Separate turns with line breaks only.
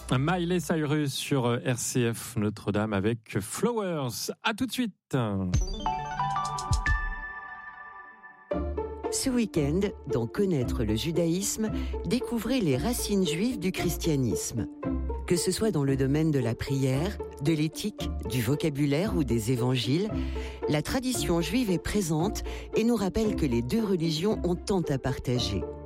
Miley Cyrus sur RCF Notre-Dame avec Flowers. À tout de suite.
Ce week-end, dans Connaître le judaïsme, découvrez les racines juives du christianisme. Que ce soit dans le domaine de la prière, de l'éthique, du vocabulaire ou des évangiles, la tradition juive est présente et nous rappelle que les deux religions ont tant à partager.